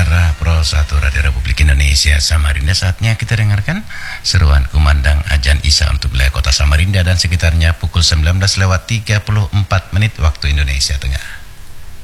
pendengar Pro 1 Radio Republik Indonesia Samarinda, saatnya kita dengarkan seruan kumandang Adzan Isya untuk wilayah kota Samarinda dan sekitarnya pukul 19:34 waktu Indonesia Tengah.